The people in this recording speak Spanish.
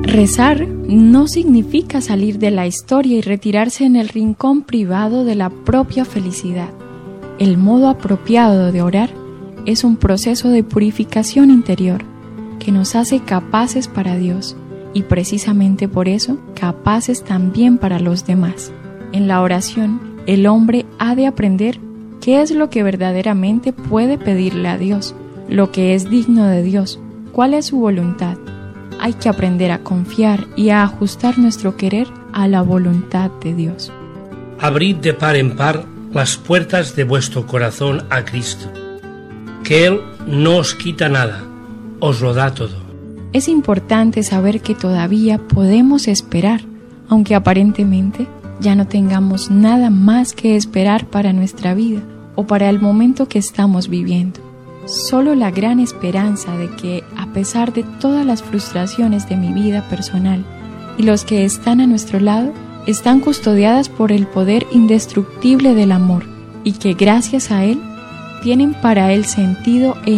Rezar no significa salir de la historia y retirarse en el rincón privado de la propia felicidad. El modo apropiado de orar es un proceso de purificación interior que nos hace capaces para Dios y precisamente por eso capaces también para los demás. En la oración, el hombre ha de aprender qué es lo que verdaderamente puede pedirle a Dios, lo que es digno de Dios, cuál es su voluntad. Hay que aprender a confiar y a ajustar nuestro querer a la voluntad de Dios. Abrid de par en par las puertas de vuestro corazón a Cristo, que Él no os quita nada, os lo da todo. Es importante saber que todavía podemos esperar, aunque aparentemente ya no tengamos nada más que esperar para nuestra vida o para el momento que estamos viviendo. Solo la gran esperanza de que, a pesar de todas las frustraciones de mi vida personal y los que están a nuestro lado, están custodiadas por el poder indestructible del amor y que gracias a él tienen para él sentido e